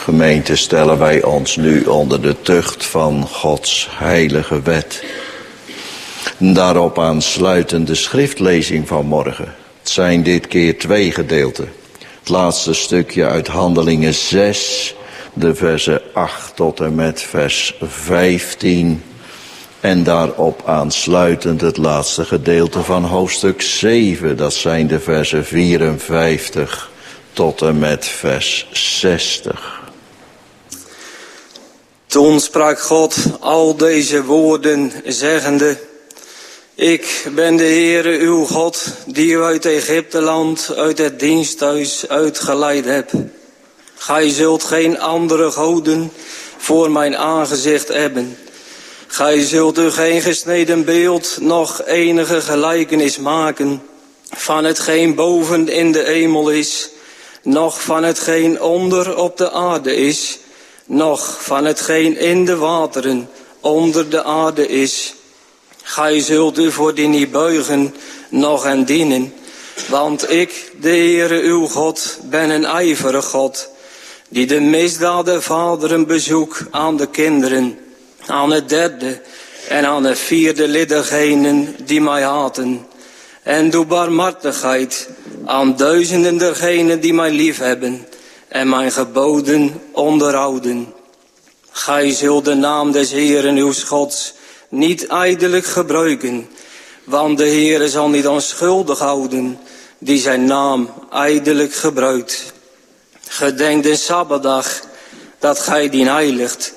Gemeente, stellen wij ons nu onder de tucht van Gods heilige wet. Daarop aansluitend de schriftlezing van morgen. Het zijn dit keer 2 gedeelten. Het laatste stukje uit Handelingen 6, de versen 8 tot en met vers 15. En daarop aansluitend het laatste gedeelte van hoofdstuk 7. Dat zijn de versen 54 tot en met vers 60. Toen sprak God al deze woorden zeggende: Ik ben de Heere uw God, die u uit Egypteland, uit het diensthuis uitgeleid heb. Gij zult geen andere goden voor mijn aangezicht hebben. Gij zult u geen gesneden beeld, noch enige gelijkenis maken van hetgeen boven in de hemel is, noch van hetgeen onder op de aarde is, noch van hetgeen in de wateren onder de aarde is. Gij zult u voor die niet buigen, noch hen dienen, want ik, de Heere uw God, ben een ijverige God, die de misdaad der vaderen bezoek aan de kinderen, aan het 3e en aan het 4e lid dergenen die mij haten, en doe barmhartigheid aan duizenden dergenen die mij liefhebben en mijn geboden onderhouden. Gij zult de naam des Heeren uws Gods niet ijdelijk gebruiken, want de Heere zal niet onschuldig houden die zijn naam ijdelijk gebruikt. Gedenk de Sabbatdag, dat gij dien heiligt.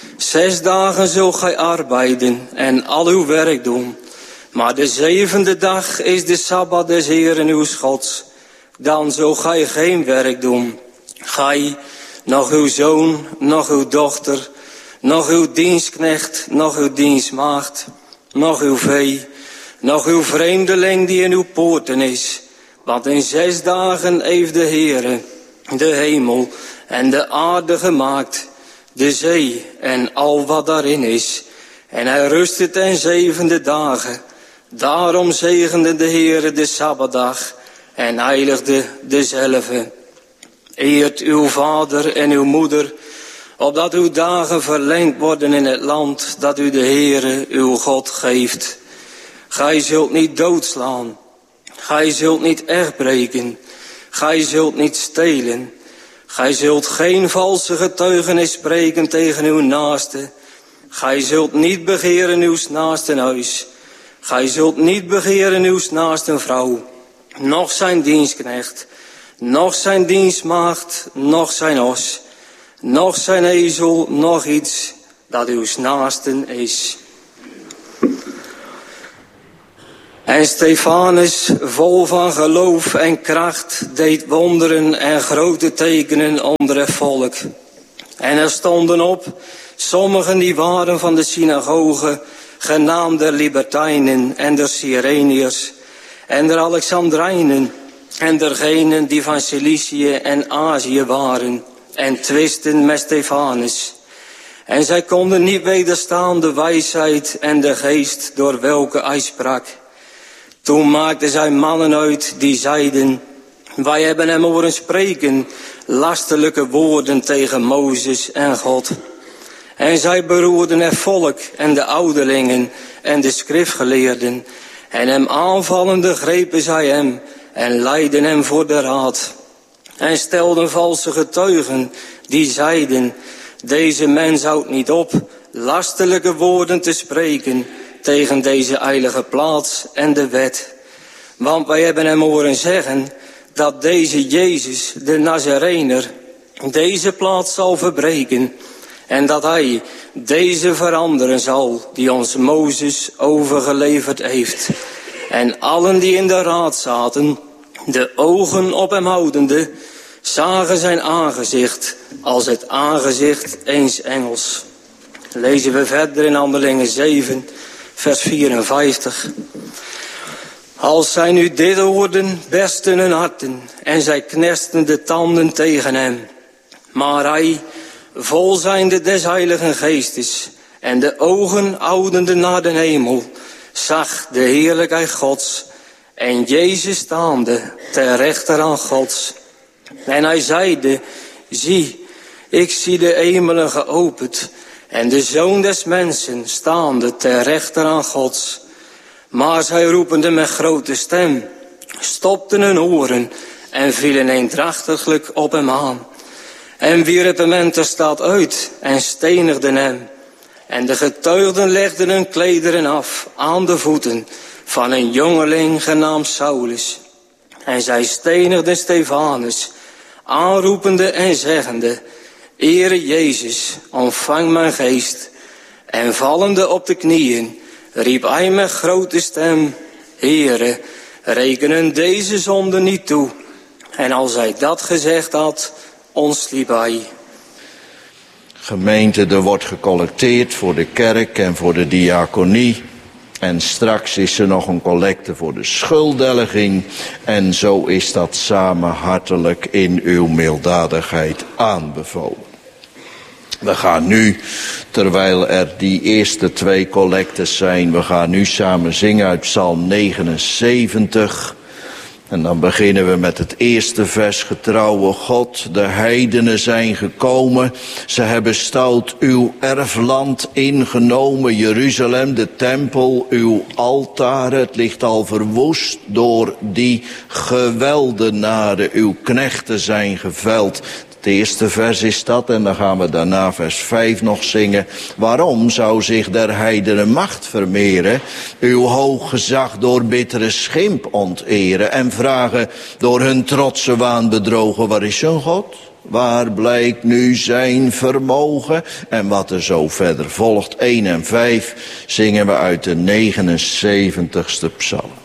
6 dagen zult gij arbeiden en al uw werk doen. Maar de 7e dag is de Sabbat des Heeren uws Gods. Dan zult gij geen werk doen. Gij, nog uw zoon, nog uw dochter, nog uw dienstknecht, nog uw dienstmaagd, nog uw vee, nog uw vreemdeling die in uw poorten is. Want in 6 dagen heeft de Heere de hemel en de aarde gemaakt, de zee en al wat daarin is. En hij rustte ten 7e dagen. Daarom zegende de Heere de Sabbatdag en heiligde dezelve. Eert uw vader en uw moeder, opdat uw dagen verlengd worden in het land dat u de Heere uw God geeft. Gij zult niet doodslaan, gij zult niet echtbreken, gij zult niet stelen. Gij zult geen valse getuigenis spreken tegen uw naaste. Gij zult niet begeren uw naasten huis. Gij zult niet begeren uw naasten vrouw, noch zijn dienstknecht, noch zijn dienstmaagd, noch zijn os, noch zijn ezel, noch iets dat uw naasten is. En Stefanus, vol van geloof en kracht, deed wonderen en grote tekenen onder het volk. En er stonden op sommigen die waren van de synagoge, genaamd der Libertijnen en der Cyreniërs en der Alexandrijnen en dergenen die van Cilicië en Azië waren en twisten met Stefanus. En zij konden niet wederstaan de wijsheid en de geest door welke hij sprak. Toen maakten zij mannen uit die zeiden: wij hebben hem horen spreken lastelijke woorden tegen Mozes en God. En zij beroerden het volk en de ouderlingen en de schriftgeleerden. En hem aanvallende grepen zij hem en leidden hem voor de raad. En stelden valse getuigen die zeiden: deze mens houdt niet op lastelijke woorden te spreken tegen deze heilige plaats en de wet. Want wij hebben hem horen zeggen dat deze Jezus, de Nazarener, deze plaats zal verbreken en dat hij deze veranderen zal die ons Mozes overgeleverd heeft. En allen die in de raad zaten, de ogen op hem houdende, zagen zijn aangezicht als het aangezicht eens engels. Lezen we verder in Handelingen 7, vers 54. Als zij nu dit hoorden, bersten hun harten en zij knersten de tanden tegen hem. Maar hij, vol zijnde des Heiligen Geestes en de ogen houdende naar de hemel, zag de heerlijkheid Gods en Jezus staande ter rechter aan Gods. En hij zeide: zie, Ik zie de hemelen geopend en de Zoon des Mensen staande ter rechter aan Gods. Maar zij roepende met grote stem, stopten hun oren en vielen eendrachtiglijk op hem aan. En wierpen hem ter stad uit en stenigden hem. En de getuigden legden hun klederen af aan de voeten van een jongeling genaamd Saulus. En zij stenigden Stefanus, aanroepende en zeggende, Heere Jezus, ontvang mijn geest. En vallende op de knieën, riep hij met grote stem, Heere, rekenen deze zonde niet toe. En als hij dat gezegd had, ontsliep hij. Gemeente, er wordt gecollecteerd voor de kerk en voor de diaconie. En straks is er nog een collecte voor de schulddelging. En zo is dat samen hartelijk in uw milddadigheid aanbevolen. We gaan nu, terwijl er die eerste 2 collectes zijn, we gaan nu samen zingen uit Psalm 79. En dan beginnen we met het eerste vers. Getrouwe God, de heidenen zijn gekomen. Ze hebben stout uw erfland ingenomen. Jeruzalem, de tempel, uw altaar. Het ligt al verwoest door die geweldenaren. Uw knechten zijn geveld. Het eerste vers is dat en dan gaan we daarna vers 5 nog zingen. Waarom zou zich der heidenen macht vermeren, uw hoog gezag door bittere schimp onteren en vragen door hun trotse waan bedrogen, waar is hun God? Waar blijkt nu zijn vermogen? En wat er zo verder volgt, 1 en 5, zingen we uit de 79ste psalm.